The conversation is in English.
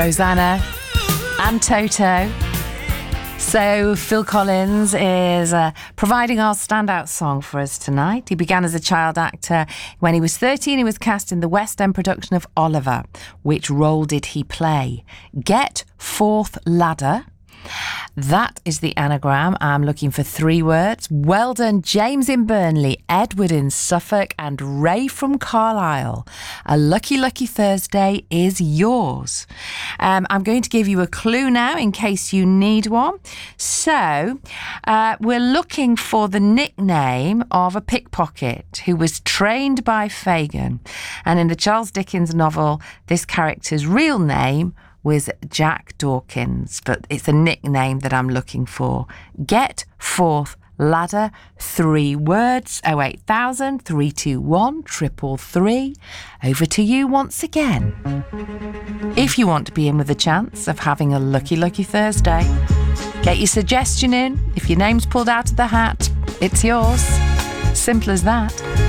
Rosanna and Toto. So Phil Collins is providing our standout song for us tonight. He began as a child actor. When he was 13, he was cast in the West End production of Oliver. Which role did he play? Get Fourth Ladder. That is the anagram. I'm looking for 3 words. Well done, James in Burnley, Edward in Suffolk, and Ray from Carlisle. A lucky, lucky Thursday is yours. I'm going to give you a clue now in case you need one. So, we're looking for the nickname of a pickpocket who was trained by Fagin. And in the Charles Dickens novel, this character's real name was Jack Dawkins, but it's a nickname that I'm looking for. Get Fourth Ladder, 3 words, 08000 321 333. Over to you once again. If you want to be in with a chance of having a lucky, lucky Thursday, get your suggestion in. If your name's pulled out of the hat, it's yours. Simple as that.